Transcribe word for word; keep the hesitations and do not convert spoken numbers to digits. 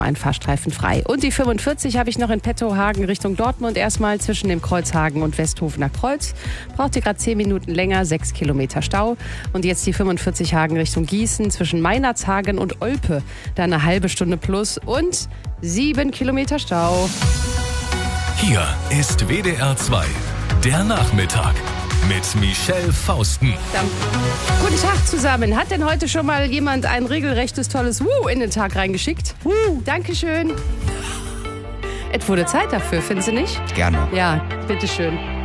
Ein Fahrstreifen frei. Und die fünfundvierzig habe ich noch in petto, Hagen Richtung Dortmund. Erstmal zwischen dem Kreuz Hagen und Westhofener Kreuz. Braucht ihr gerade zehn Minuten länger, sechs Kilometer Stau. Und jetzt die fünfundvierzig Hagen Richtung Gießen zwischen Meinerzhagen und Olpe. Da eine halbe Stunde plus und sieben Kilometer Stau. Hier ist W D R zwei, der Nachmittag mit Michelle Fausten. Dann, guten Tag zusammen. Hat denn heute schon mal jemand ein regelrechtes, tolles Wuh in den Tag reingeschickt? Wuh, Dankeschön. Es wurde Zeit dafür, finden Sie nicht? Gerne. Ja, bitteschön.